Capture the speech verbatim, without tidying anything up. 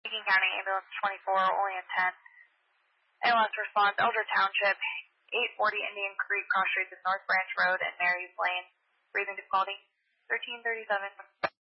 King County Ambulance twenty-four, Olean ten. A L S response, Elder Township, eight forty Indian Creek, cross streets of North Branch Road and Mary's Lane. Breathing difficulty, thirteen thirty-seven.